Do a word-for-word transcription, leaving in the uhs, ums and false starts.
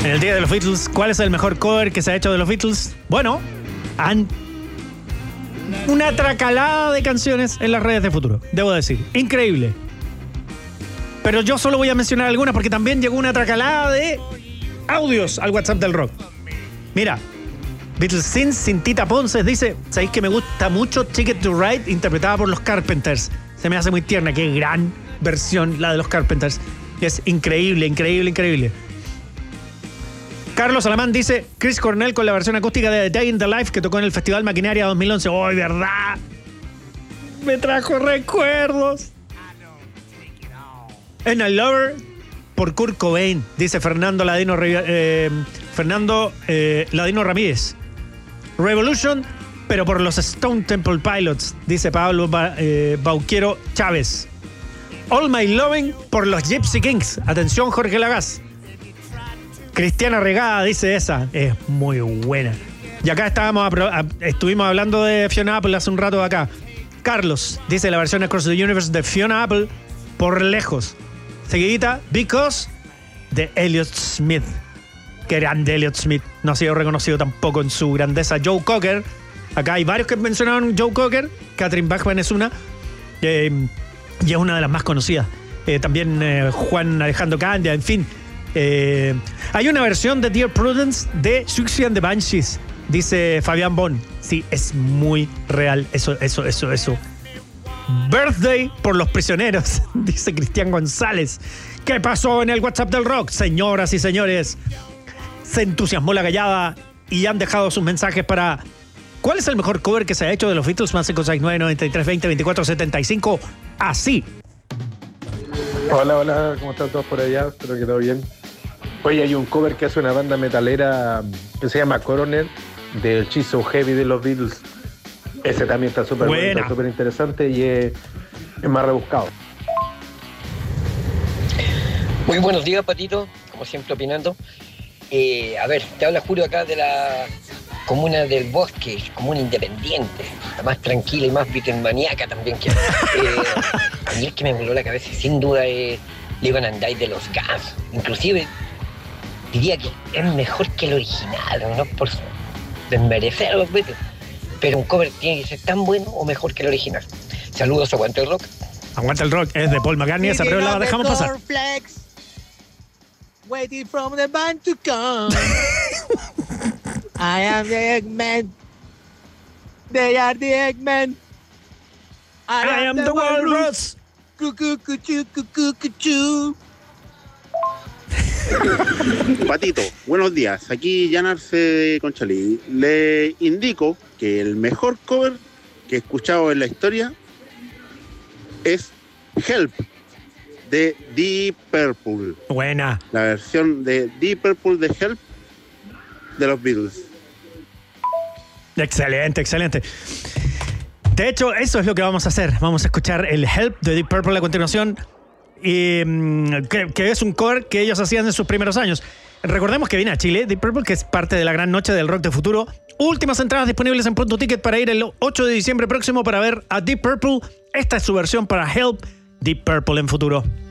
En el día de los Beatles, ¿cuál es el mejor cover que se ha hecho de los Beatles? Bueno, han una tracalada de canciones en las redes de Futuro, debo decir. Increíble. Pero yo solo voy a mencionar algunas porque también llegó una tracalada de audios al WhatsApp del rock. Mira, Beatles Sin, sin Tita Ponces, dice: ¿sabéis que me gusta mucho Ticket to Ride, interpretada por los Carpenters? Se me hace muy tierna, qué gran versión la de los Carpenters. Es increíble, increíble, increíble. Carlos Alamán dice: Chris Cornell con la versión acústica de The Day in the Life que tocó en el Festival Maquinaria dos mil once. ¡Oh, verdad! Me trajo recuerdos. En I Lover por Kurt Cobain, dice Fernando Ladino, eh, Fernando eh, Ladino Ramírez. Revolution, pero por los Stone Temple Pilots, dice Pablo ba, eh, Bauquiero Chávez. All My Loving por los Gypsy Kings. Atención, Jorge Lagaz. Cristiana Regada dice: esa es muy buena. Y acá estábamos a, estuvimos hablando de Fiona Apple hace un rato de acá. Carlos dice la versión Across the Universe de Fiona Apple por lejos. Seguidita, Because de Elliott Smith. Qué grande Elliott Smith. No ha sido reconocido tampoco en su grandeza. Joe Cocker. Acá hay varios que mencionaron Joe Cocker. Catherine Bachman es una. Eh, y es una de las más conocidas. Eh, también eh, Juan Alejandro Candia, en fin. Eh, hay una versión de Dear Prudence de Siouxsie and the Banshees, dice Fabián Bon. Sí, es muy real. Eso, eso, eso, eso. Birthday por los prisioneros, dice Cristian González. ¿Qué pasó en el WhatsApp del rock? Señoras y señores, se entusiasmó la gallada y han dejado sus mensajes para... ¿Cuál es el mejor cover que se ha hecho de los Beatles? Más cinco seis nueve, noventa y tres, veinte, veinticuatro, setenta y cinco. Así. Hola, hola, ¿cómo están todos por allá? Espero que todo bien. Oye, hay un cover que hace una banda metalera que se llama Coroner, del She's So Heavy de los Beatles. Ese también está súper bueno, súper interesante y es, es más rebuscado. Muy buenos días, Patito, como siempre opinando. Eh, a ver, te habla Julio acá de la comuna del Bosque, comuna independiente, la más tranquila y más beatlemaníaca también que... Eh, a mí es que me voló la cabeza, sin duda es Live and Die de los Guns. Inclusive diría que es mejor que el original, no por desmerecer a los Beatles, pero un cover tiene que ser tan bueno o mejor que el original. Saludos, aguante el rock. Aguanta el rock, es de Paul McCartney, esa prueba la dejamos pasar. Waiting from the band to come. I am the Eggman. They are the Eggman. I, I am, am the Walrus. Patito, buenos días. Aquí Jan Arce de Conchalí. Le indico que el mejor cover que he escuchado en la historia es Help de Deep Purple. Buena. La versión de Deep Purple de Help de los Beatles. Excelente, excelente. De hecho, eso es lo que vamos a hacer. Vamos a escuchar el Help de Deep Purple a continuación. Y, que, que es un cover que ellos hacían en sus primeros años. Recordemos que viene a Chile Deep Purple, que es parte de la gran noche del rock de futuro. Últimas entradas disponibles en Punto Ticket para ir el ocho de diciembre próximo para ver a Deep Purple. Esta es su versión para Help, Deep Purple en futuro.